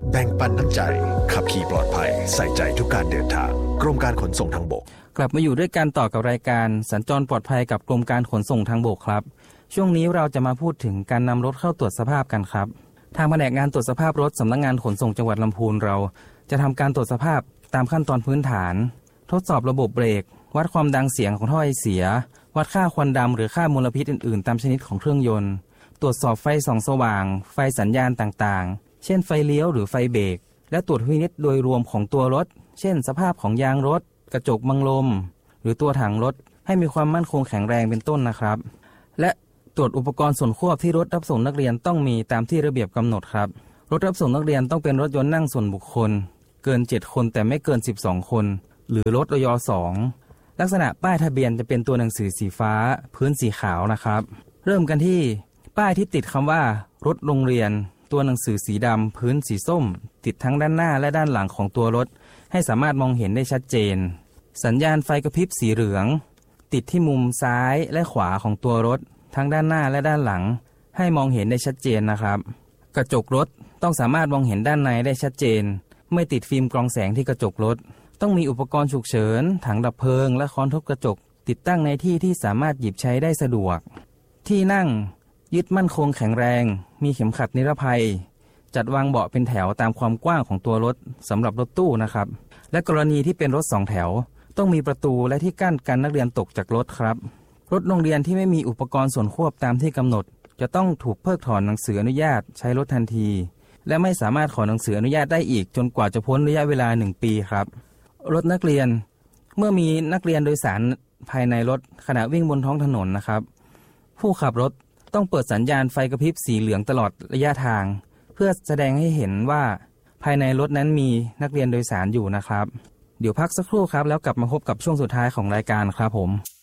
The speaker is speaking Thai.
แบ่งปันน้ำใจขับขี่ปลอดภัยใส่ใจทุกการเดินทางกรมการขนส่งทางบกกลับมาอยู่ด้วยกันต่อกับรายการสัญจรปลอดภัยกับกรมการขนส่งทางบกครับช่วงนี้เราจะมาพูดถึงการนำรถเข้าตรวจสภาพกันครับทางแผนกงานตรวจสภาพรถสำนักงานขนส่งจังหวัดลำพูนเราจะทำการตรวจสภาพตามขั้นตอนพื้นฐานทดสอบระบบเบรกวัดความดังเสียงของท่อไอเสียวัดค่าควันดำหรือค่ามลพิษอื่นๆตามชนิดของเครื่องยนต์ตรวจสอบไฟส่องสว่างไฟสัญญาณต่างๆเช่นไฟเลี้ยวหรือไฟเบรกและตรวจพินิจโดยรวมของตัวรถเช่นสภาพของยางรถกระจกบังลมหรือตัวถังรถให้มีความมั่นคงแข็งแรงเป็นต้นนะครับและตรวจอุปกรณ์ส่วนควบที่รถรับส่งนักเรียนต้องมีตามที่ระเบียบกำหนดครับรถรับส่งนักเรียนต้องเป็นรถยนต์นั่งส่วนบุคคลเกิน7คนแต่ไม่เกิน12คนหรือรถอย2ลักษณะป้ายทะเบียนจะเป็นตัวหนังสือสีฟ้าพื้นสีขาวนะครับเริ่มกันที่ป้ายที่ติดคำว่ารถโรงเรียนตัวหนังสือสีดำพื้นสีส้มติดทั้งด้านหน้าและด้านหลังของตัวรถให้สามารถมองเห็นได้ชัดเจนสัญญาณไฟกระพริบสีเหลืองติดที่มุมซ้ายและขวาของตัวรถทั้งด้านหน้าและด้านหลังให้มองเห็นได้ชัดเจนนะครับกระจกรถต้องสามารถมองเห็นด้านในได้ชัดเจนไม่ติดฟิล์มกรองแสงที่กระจกรถต้องมีอุปกรณ์ฉุกเฉินถังดับเพลิงและค้อนทุบกระจกติดตั้งในที่ที่สามารถหยิบใช้ได้สะดวกที่นั่งยึดมั่นคงแข็งแรงมีเข็มขัดนิรภัยจัดวางเบาะเป็นแถวตามความกว้างของตัวรถสำหรับรถตู้นะครับและกรณีที่เป็นรถ2แถวต้องมีประตูและที่กั้นกันนักเรียนตกจากรถครับรถโรงเรียนที่ไม่มีอุปกรณ์ส่วนควบตามที่กำหนดจะต้องถูกเพิกถอนหนังสืออนุญาตใช้รถทันทีและไม่สามารถขอหนังสืออนุญาตได้อีกจนกว่าจะพ้นระยะเวลา1ปีครับรถนักเรียนเมื่อมีนักเรียนโดยสารภายในรถขณะวิ่งบนท้องถนนนะครับผู้ขับรถต้องเปิดสัญญาณไฟกระพริบสีเหลืองตลอดระยะทางเพื่อแสดงให้เห็นว่าภายในรถนั้นมีนักเรียนโดยสารอยู่นะครับเดี๋ยวพักสักครู่ครับแล้วกลับมาพบกับช่วงสุดท้ายของรายการครับผม